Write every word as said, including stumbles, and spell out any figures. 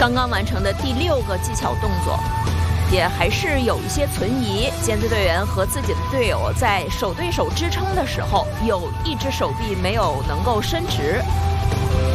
刚刚完成的第六个技巧动作，也还是有一些存疑。尖子队员和自己的队友在手对手支撑的时候，有一只手臂没有能够伸直，